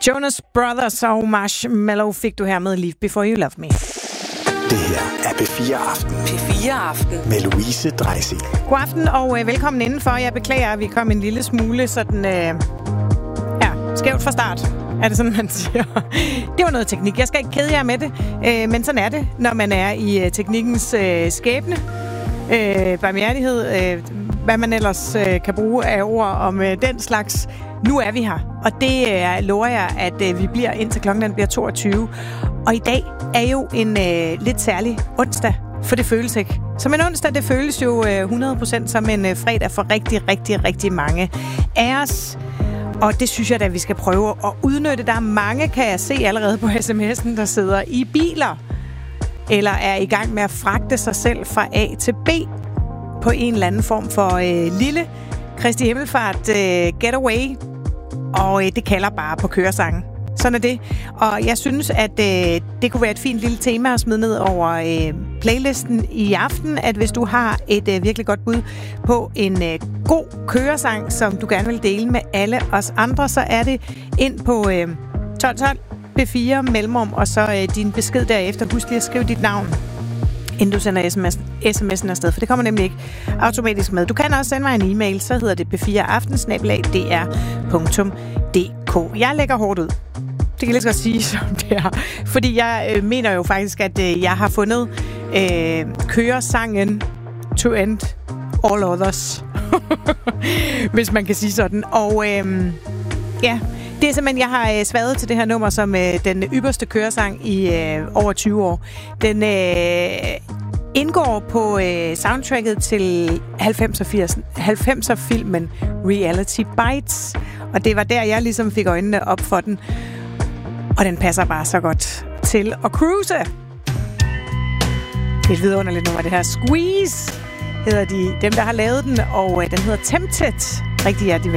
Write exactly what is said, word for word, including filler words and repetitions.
Jonas Brothers og Marshmello fik du her med Live Before You Love Me. Det her er P fire Aften. P fire Aften. Med Louise Dreisig. God aften og øh, velkommen indenfor. Jeg beklager, at vi kom en lille smule sådan, øh, ja, skævt fra start. Er det sådan, man siger? Det var noget teknik. Jeg skal ikke kede jer med det, øh, men sådan er det, når man er i øh, teknikkens øh, skæbne. Øh, barmhjertighed, øh, hvad man ellers øh, kan bruge af ord om øh, den slags. Nu er vi her, og det øh, lover jeg, at øh, vi bliver indtil klokken den bliver toogtyve. Og i dag er jo en øh, lidt særlig onsdag, for det føles ikke. Som en onsdag, det føles jo øh, hundrede procent som en øh, fredag for rigtig, rigtig, rigtig mange af os. Og det synes jeg da, vi skal prøve at udnytte. Der er mange, kan jeg se allerede på sms'en, der sidder i biler, eller er i gang med at fragte sig selv fra A til B på en eller anden form for øh, lille Kristi Himmelfart øh, getaway. Og øh, det kalder bare på køresangen. Sådan er det. Og jeg synes, at øh, det kunne være et fint lille tema at smide ned over øh, playlisten i aften, at hvis du har et øh, virkelig godt bud på en øh, god køresang, som du gerne vil dele med alle os andre, så er det ind på øh, tolv tolv P fire mellemrum, og så øh, din besked derefter. Husk lige at skrive dit navn, inden du sender sms'en afsted, for det kommer nemlig ikke automatisk med. Du kan også sende mig en e-mail, så hedder det p fire aften snabel-a d r punktum d k. Jeg lægger hårdt ud. Det kan jeg lige så godt sige, som det er. Fordi jeg øh, mener jo faktisk, at øh, jeg har fundet øh, køresangen to end all others. Hvis man kan sige sådan. Og øh, ja, det er simpelthen, jeg har øh, svaget til det her nummer som øh, den ypperste køresang i øh, over tyve år. Den øh, indgår på øh, soundtracket til halvfemser-filmen Reality Bites. Og det var der, jeg ligesom fik øjnene op for den. Og den passer bare så godt til at cruise. Det er et vidunderligt nummer, det her. Squeeze hedder de, dem, der har lavet den, og øh, den hedder Tempted. Rigtig hjertelig